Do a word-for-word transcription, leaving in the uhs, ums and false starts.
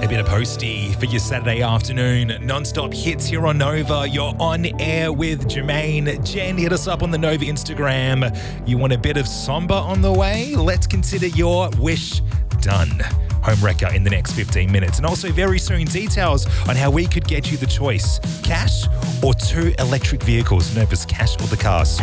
A bit of posty for your Saturday afternoon. Non-stop hits here on Nova. You're on air with Jermaine. Jen, hit us up on the Nova Instagram. You want a bit of somber on the way? Let's consider your wish done. Home wrecker in the next fifteen minutes. And also very soon, details on how we could get you the choice. Cash or two electric vehicles. Nova's Cash or the Cars.